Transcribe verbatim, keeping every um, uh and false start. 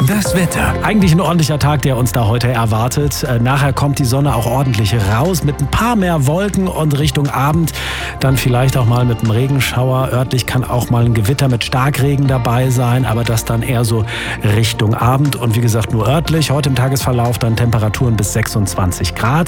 Das Wetter. Eigentlich ein ordentlicher Tag, der uns da heute erwartet. Äh, nachher kommt die Sonne auch ordentlich raus mit ein paar mehr Wolken und Richtung Abend dann vielleicht auch mal mit einem Regenschauer. Örtlich kann auch mal ein Gewitter mit Starkregen dabei sein, aber das dann eher so Richtung Abend und wie gesagt nur örtlich. Heute im Tagesverlauf dann Temperaturen bis sechsundzwanzig Grad.